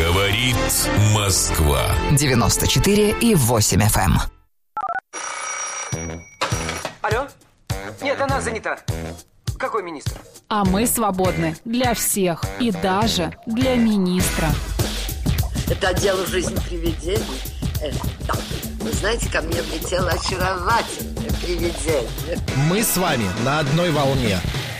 Говорит Москва. 94,8 FM. Алло? Нет, она занята. Какой министр? А мы свободны для всех и даже для министра. Это отдел «Жизнь привидений». Да. Вы знаете, ко мне влетело очаровательное привидение. Мы с вами на одной волне.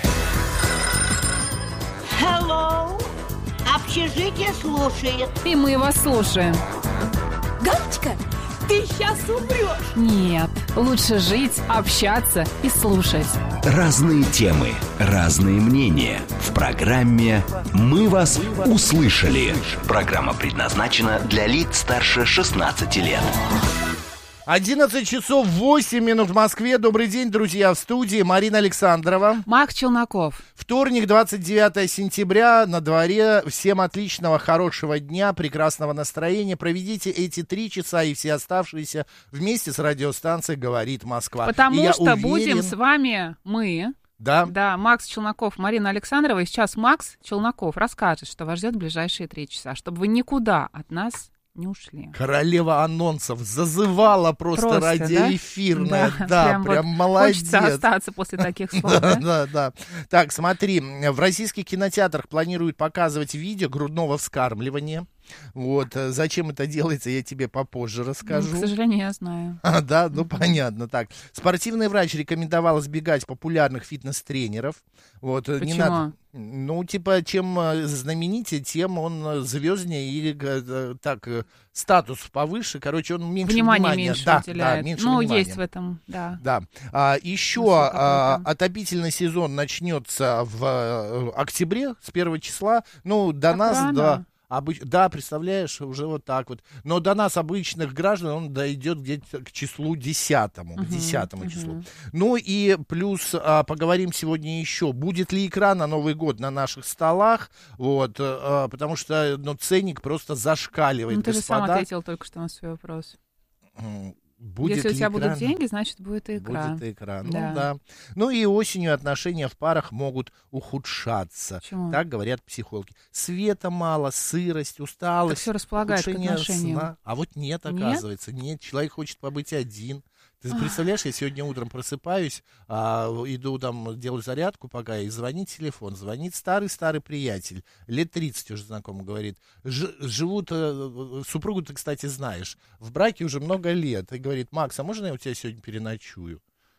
Hello. Общежитие слушает. И мы вас слушаем. Галочка, ты сейчас умрешь. Нет, лучше жить, общаться и слушать. Разные темы, разные мнения. В программе «Мы вас услышали». Программа предназначена для лиц старше 16 лет. 11 часов 8 минут в Москве. Добрый день, друзья, в студии Марина Александрова. Мак Челноков. Вторник, 29 сентября, на дворе. Всем отличного, хорошего дня, прекрасного настроения. Проведите эти 3 часа и все оставшиеся вместе с радиостанцией «Говорит Москва». Потому что будем с вами мы... Да. Да, Макс Челноков, Марина Александрова. И сейчас Макс Челноков расскажет, что вас ждет в ближайшие 3 часа, чтобы вы никуда от нас не ушли. Королева анонсов зазывала просто радиоэфирная. Да, прям вот молодец. Хочется остаться после таких слов. Да. Так, смотри, в российских кинотеатрах планируют показывать видео грудного вскармливания. Вот, зачем это делается, я тебе попозже расскажу. К сожалению, я знаю. Да, ну понятно. Так, спортивный врач рекомендовал избегать популярных фитнес-тренеров. Вот, почему? Не надо. Ну, типа, чем знаменитее, тем он звезднее или так статус повыше. Короче, он меньше внимания меньше уделяет. Да, меньше ну, внимания. есть в этом, да. Да. Еще отопительный сезон начнется в октябре с 1 числа. Ну, до так нас, рано. Да, представляешь, уже вот так вот. Но до нас, обычных граждан, он дойдет где-то к числу 10-му, к 10-му числу. Ну и плюс поговорим сегодня еще, будет ли икра на Новый год на наших столах, вот, потому что ценник просто зашкаливает, ну, ты господа. же сам ответил только что на свой вопрос. Будет Если у тебя экран? будут деньги, значит, будет и икра. Будет и икра. Да. Ну да. Ну и осенью отношения в парах могут ухудшаться. Почему? Так говорят психологи. Света мало, сырость, усталость. Так все располагает к отношениям. Сна. А вот нет, оказывается. Нет, человек хочет побыть один. Ты представляешь, я сегодня утром просыпаюсь, иду там, делаю зарядку пока, и звонит телефон, звонит старый-старый приятель, лет 30 уже знакомый, говорит, живут, супругу ты, кстати, знаешь, в браке уже много лет, и говорит, Макс, а можно я у тебя сегодня переночую?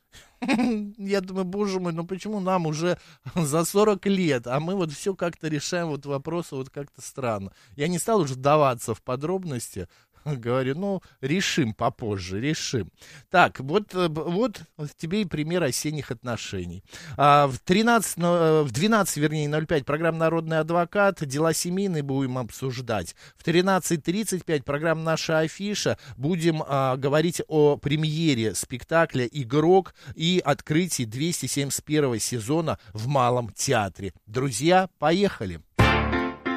Я думаю, боже мой, ну почему нам уже за 40 лет, а мы вот все как-то решаем, вот вопросы вот как-то странно. Я не стал уже вдаваться в подробности, говорю, ну, решим попозже, решим. Так, вот тебе и пример осенних отношений. В 12:05 программа «Народный адвокат», дела семейные будем обсуждать. В 13:35 программа «Наша афиша», будем говорить о премьере спектакля «Игрок» и открытии 271 сезона в Малом театре. Друзья, поехали!